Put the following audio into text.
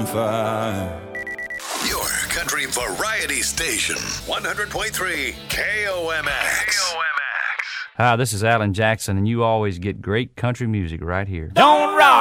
fire. Your country variety station, 100.3 KOMX. Hi, this is Alan Jackson, and you always get great country music right here. Don't rock.